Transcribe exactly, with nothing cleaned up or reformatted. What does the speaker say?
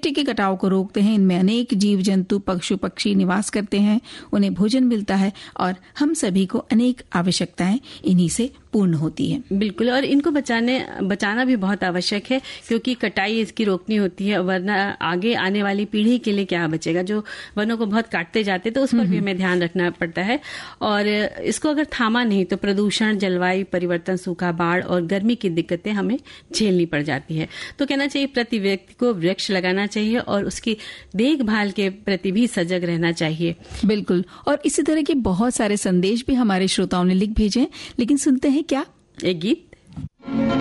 मिट्टी के कटाव को रोकते हैं। इनमें अनेक जीव जंतु, पशु पक्षी निवास करते हैं, उन्हें भोजन मिलता है और हम सभी को अनेक आवश्यकताएं इन्हीं से पूर्ण होती है। बिल्कुल, और इनको बचाने बचाना भी बहुत आवश्यक है, क्योंकि कटाई इसकी रोकनी होती है, वरना आगे आने वाली पीढ़ी के लिए क्या बचेगा। जो वनों को बहुत काटते जाते तो उस पर भी हमें ध्यान रखना पड़ता है। और इसको अगर थामा नहीं तो प्रदूषण, जलवायु परिवर्तन, सूखा, बाढ़ और गर्मी की दिक्कतें हमें झेलनी पड़ जाती है। तो कहना चाहिए प्रति व्यक्ति को वृक्ष लगाना चाहिए और उसकी देखभाल के प्रति भी सजग रहना चाहिए। बिल्कुल, और इसी तरह के बहुत सारे संदेश भी हमारे श्रोताओं ने लिख भेजे, लेकिन सुनते हैं क्या, एक गीत।